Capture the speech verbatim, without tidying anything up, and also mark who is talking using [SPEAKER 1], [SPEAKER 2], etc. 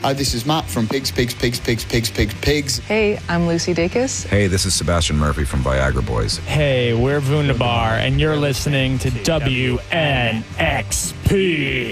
[SPEAKER 1] Hi, this is Matt from Pigs, Pigs, Pigs, Pigs, Pigs, Pigs, Pigs.
[SPEAKER 2] Hey, I'm Lucy Dacus.
[SPEAKER 3] Hey, this is Sebastian Murphy from Viagra Boys.
[SPEAKER 4] Hey, we're Vundabar, and you're listening to W N X P.